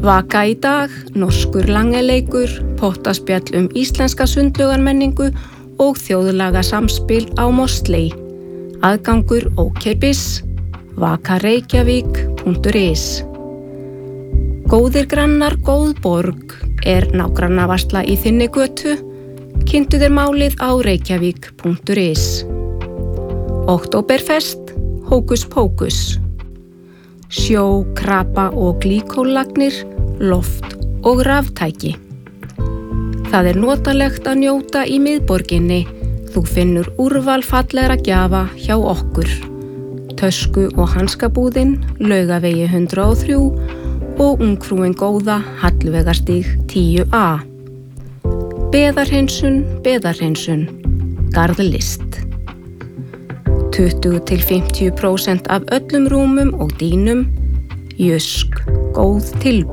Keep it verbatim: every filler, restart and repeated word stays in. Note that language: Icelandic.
Vaka í dag, norskur langeleikur, pottaspjall um íslenska sundlaugarmenningu og þjóðlaga samspil á Mosley. Aðgangur ókeypis, vakareykjavík punktur is. Góðir grannar, góð borg er nágrannavarsla í þinni götu. Kynntu þér málið á reykjavík punktur is. Októberfest, hókus pókus. Sjó, krapa og glýkóllagnir, loft og raftæki. Það er notalegt að njóta í miðborginni. Þú finnur úrval fallegra gjafa hjá okkur. Tösku- og hanskabúðin, Laugavegi hundrað og þrjú og ungfrúin góða, Hallveigarstíg tíu A. Beðarhreinsun, beðarhreinsun, garðlist. tuttugu til fimmtíu prósent af öllum rúmum og dýnum, Jysk, góð tilboð.